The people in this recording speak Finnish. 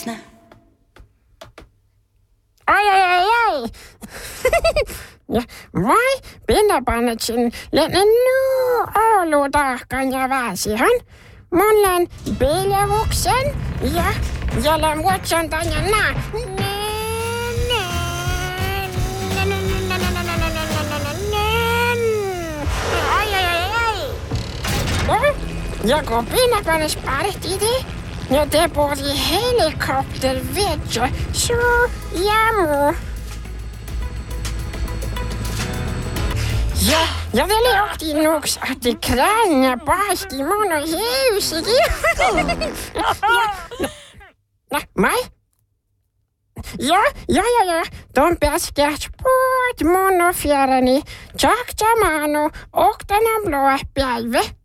Ai. Ja vai pinnapanetsin lenne oulutahkan ja väsihän. Mulla on piilevuksen ja lämmuotsen tänne ja kun pinnapanes partiti, ja te puhuti helikoptervetso, ja muu. Ja te liuhti nuks, otti kränä pahti mun hiusikin. Mai? Ja. Ton pääskäs puut mun fjärani, tjakta manu, oktana blåa päivä.